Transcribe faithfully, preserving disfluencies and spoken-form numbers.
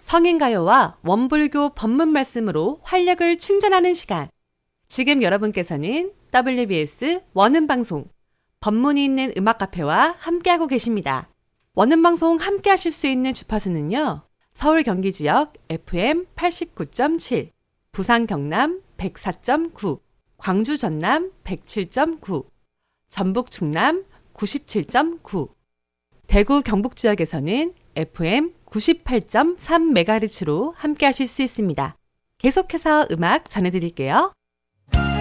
성인가요와 원불교 법문 말씀으로 활력을 충전하는 시간. 지금 여러분께서는 더블유비에스 원음방송 법문이 있는 음악카페와 함께하고 계십니다. 원음방송 함께하실 수 있는 주파수는요. 서울 경기 지역 에프엠 팔십구 점 칠, 부산 경남 백사 점 구, 광주 전남 백칠 점 구, 전북 충남 구십칠 점 구, 대구 경북 지역에서는 에프엠 구십팔 점 삼 메가헤르츠로 함께하실 수 있습니다. 계속해서 음악 전해드릴게요.